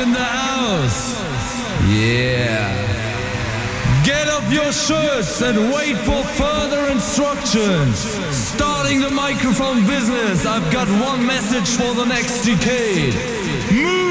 in the house. Yeah. Get up your shirts and wait for further instructions. Starting the microphone business, I've got one message for the next decade. Move!